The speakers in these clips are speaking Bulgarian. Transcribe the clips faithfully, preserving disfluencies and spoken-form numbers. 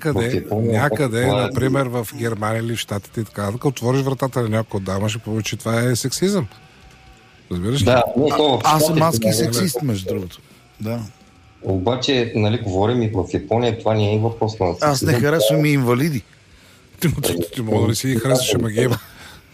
някъде, Япония, някъде това, например в Германия или в Щатите и така, като отвориш вратата на някой дама, ще получи, че това е сексизъм. Разбираш ли? Да, но а, то, аз съм адски сексист, между другото. Да. Обаче, нали, говорим и в Япония, това не е въпрос на сексизъм. Аз не харесвам и инвалиди. Ти, ти, ти мога да ли си харесваш, ама ги има.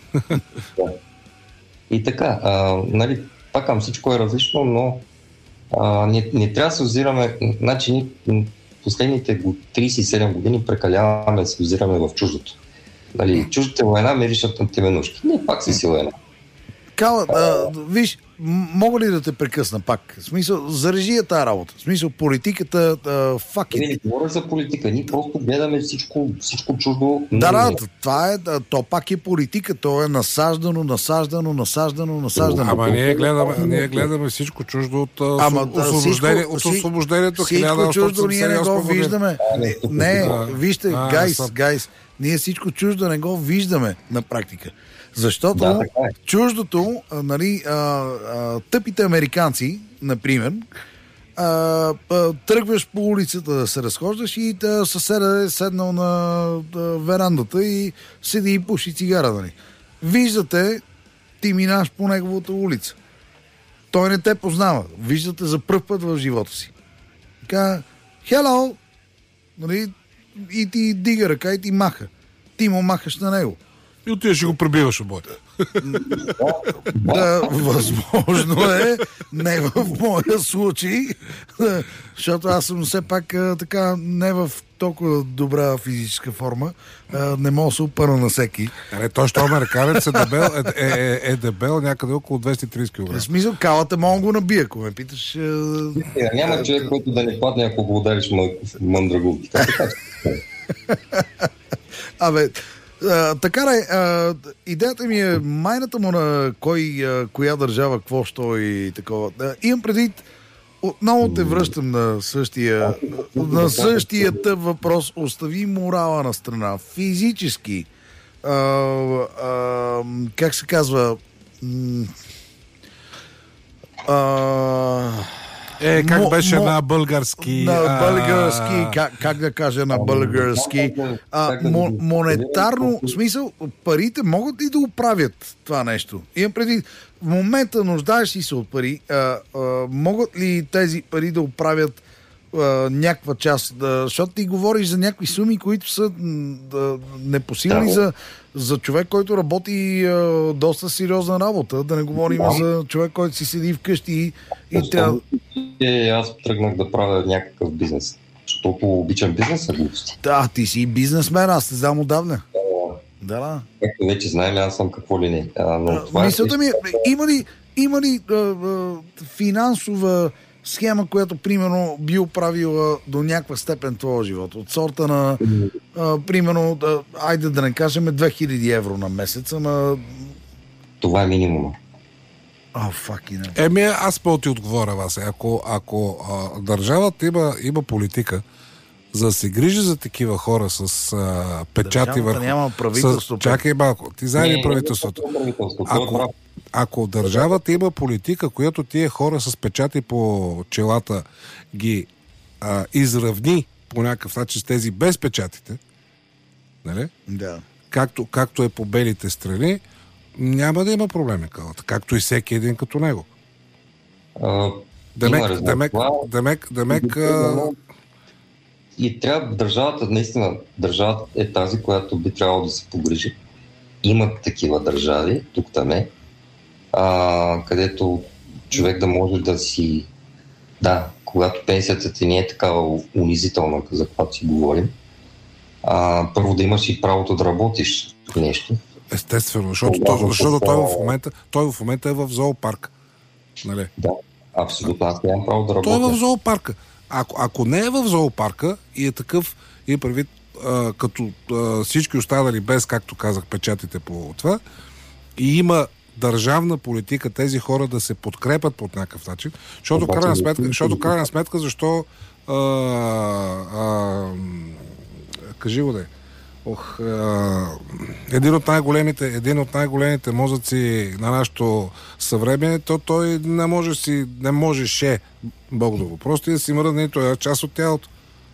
И така, а, нали, пак към всичко е различно, но а, не, не трябва да се озираме, значи ние последните трийсет и седем години прекаляваме да се озираме в чуждото. Нали, чуждата война ме виждат на теменушки. Не, пак си си война. Кала, а, виж, мога ли да те прекъсна пак? В смисъл, зарежи тази работа. В смисъл, политиката, фак Не, не говоря за политика. Ние просто гледаме всичко, всичко чуждо. Да, да, това е, то пак е политика. То е насаждано, насаждано, насаждано, насаждано. Ама ние гледаме, ние гледаме всичко чуждо от, Ама, освобождение, всичко, от освобождението. Всичко чуждо ние не го виждаме. Не, не а, вижте, а, гайс, съм... гайс, ние всичко чуждо не го виждаме на практика. Защото да, е. чуждото, нали, а, а, тъпите американци, например, а, а, тръгваш по улицата да се разхождаш и да съседа е седнал на да, верандата и седи и пуши цигара. Нали. Виждате, ти минаш по неговата улица. Той не те познава. Виждате за пръв път в живота си. Така, hello, нали, и ти дига ръка и ти маха. Ти му махаш на него. И отиваш ще го пребиваш обоите. Да, възможно е. Не в моя случай. Защото аз съм все пак така не в толкова добра физическа форма. Не мога да се опъна на всеки. Аре, той, що американец е дебел, е, е, е дебел някъде около двеста и трийсет килограма. В смисъл, калата мога да го набия, ако ме питаш. Е, няма човек, който да не падне, ако го удариш мъндрагулки. Абе, Uh, така да, uh, идеята ми е майната му на кой, uh, коя държава, какво, що и такова. Uh, имам предвид, отново те връщам на същия, на същия тъп въпрос. Остави морала на страна. Физически, uh, uh, как се казва, uh, Е, как мо, беше мо, на български? На български, как, как да кажа на български? А, мо, монетарно, в смисъл, парите могат ли да оправят това нещо? Имам преди, в момента нуждаеш си се от пари, а, а, могат ли тези пари да оправят а, някаква част? Да, защото ти говориш за някакви суми, които са да, непосилни да. за, за човек, който работи а, доста сериозна работа. Да не говорим да. за човек, който си седи вкъщи и, и трябва... Е, аз тръгнах да правя някакъв бизнес. Защото обичам бизнеса, глупости. Да, ти си бизнесмен, аз те знам отдавна. Да, да. Както вече знаем, аз съм какво ли не. А, но а, това мисълта е... ми, има ли, има ли а, а, финансова схема, която примерно би оправила до някаква степен твоя живот? От сорта на, а, примерно, а, айде да не кажем две хиляди евро на месец, ама... Това е минимума. О, факи, не. Еми, аз по ти отговоря, вас. Ако, ако а, държавата има, има политика, за да се грижи за такива хора с а, печати върху... няма правителство. С... Чакай малко. Ти знаеш ли правителството? Ако, ако държавата има политика, която тия хора с печати по челата ги а, изравни по някакъв начин с тези без печатите, нали? Да. Както, както е по белите страни, няма да има проблеми, калата, както и всеки един като него. А, Демек, демек, демек, демек... И трябва държавата, наистина, държавата е тази, която би трябвало да се погрижи. Има такива държави, тук там е, а, където човек да може да си... Да, когато пенсията ти не е такава унизителна, за която си говорим, а, първо да имаш и правото да работиш нещо. Естествено, защото, да, той, защото той, в момента, той в момента е в зоопарк. Нали? Да, абсолютно. Аз нямам право да работя. Той е в зоопарка. Ако, ако не е в зоопарка и е такъв, и предвид а, като а, всички останали без, както казах, печатите по това, и има държавна политика тези хора да се подкрепят по някакъв начин, защото крайна сметка, защото крайна сметка защо а, а, кажи го да е. Ох, а, един от най-големите, един от най-големите мозъци на нашето съвремие, то той не може си, не можеше, Бог да го прости, да си мръдне, той е част от тялото.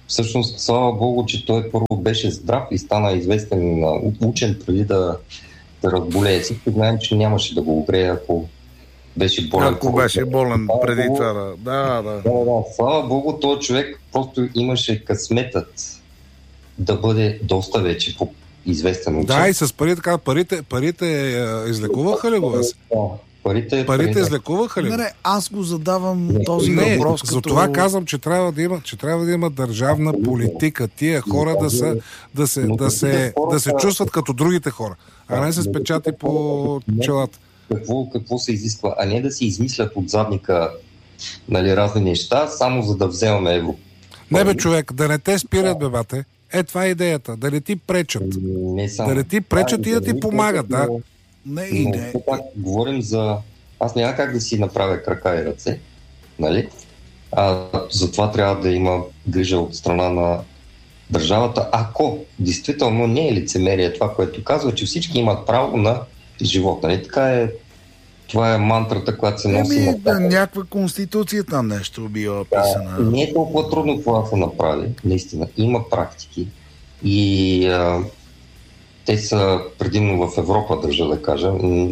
всъщност, слава Богу, че той първо беше здрав и стана известен на учен преди да, да разболее. Всички знаем, че нямаше да го огрее, ако беше болен. Ако беше болен преди това, да. Да, да. Да, да. Слава Богу, този човек просто имаше късметът да бъде доста вече по-известен учен. Да, и с парите, така, парите, парите е, излекуваха ли го? Да, парите, парите излекуваха ли? Не, не, аз го задавам този не, въпрос. За като... това казвам, че трябва да има, че трябва да има държавна политика. Тия хора да, са, да, се, да, се, да се чувстват като другите хора, а не се спечати по челата. Какво, какво се изисква, а не да си измислят от задника, нали, разни неща, само за да вземаме евро. Не бе, човек, да не те спират, бе, бате. Е, това е идеята. Да не ти пречат. Не само. Да не ти пречат да, и да ти помагат, да. Не, и но, не. Пак, говорим за... Аз няма как да си направя крака и ръце, нали? А, затова трябва да има грижа от страна на държавата. Ако действително не е лицемерие това, което казва, че всички имат право на живот, нали? Така е. Това е мантрата, която се носи. Еми, да, някаква конституция там нещо била писана. Да, не е толкова трудно това да се направи, наистина. Има практики и а, те са предимно в Европа, държа да кажа.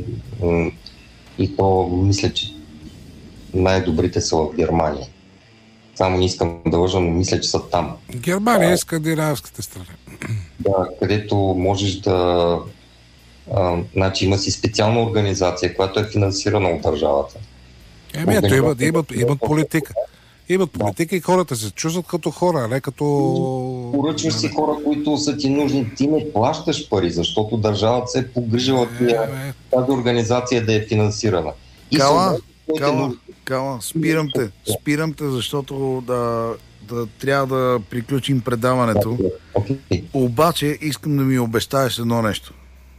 И то мисля, че най-добрите са в Германия. Само не искам да лъжа, но мисля, че са там. Германия е скандинавските страни. Да, където можеш да... А, значи има си специална организация, която е финансирана от държавата. Еми, ето имат, имат, имат политика. Имат политика да. И хората се чувстват като хора, а не като... Поръчваш си хора, които са ти нужни. Ти не плащаш пари, защото държавата се е погрижила тия, тази организация да е финансирана. И Кала, Кала, Кала, спирам те, спирам те, защото да, да трябва да приключим предаването. Okay. Обаче искам да ми обещаеш едно нещо.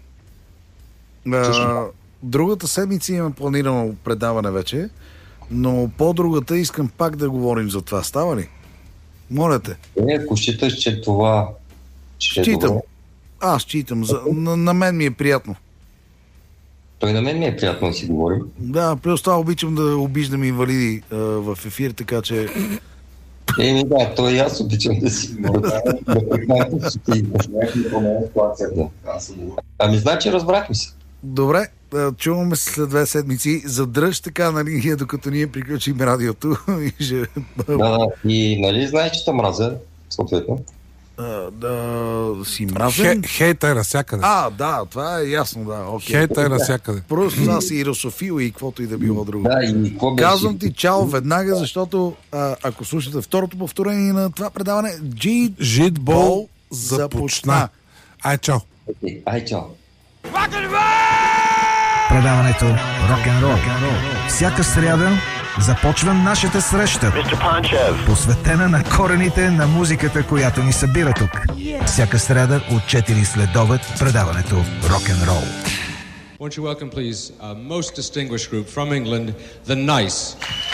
А, другата седмица имам планирано предаване вече, но по-другата искам пак да говорим за това. Става ли? Моля те. Не, ако считаш, че това... Че считам. Е Аз считам. За, на, на мен ми е приятно. Той на мен ми е приятно да си говорим. Да, плюс това обичам да обиждам инвалиди а, в ефир, така че... Еми да, то и аз обичам да си говоря. Ами значи разбрахме се. Добре, чуваме се след две седмици. Задръж така, нали, докато ние приключим радиото. И ще... Да, да. И нали знаеш, че те мразя, съответно? Да, да си мразен. Хе, хейта е навсякъде. А, да, това е ясно, да. Okay. Хейта е навсякъде. Просто аз си русофил и каквото и да било друго. Да, и какво беше? Казвам ти чао веднага, защото а, ако слушате второто повторение на това предаване, Джид Житбол започна. Ай, чао. Okay. Ай, чао. Предаването Рок-н-рол. Всяка сряда започва нашата среща, посветена на корените на музиката, която ни събира тук. Всяка сряда от четири следобед предаването Рок-н-рол. Won't you welcome, please, a most distinguished group from England, The Nice.